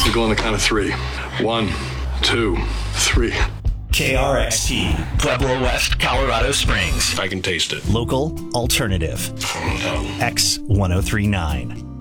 We go on the count of three. 1, 2, 3. KRXT, Pueblo West, Colorado Springs. I can taste it. Local alternative. X1039.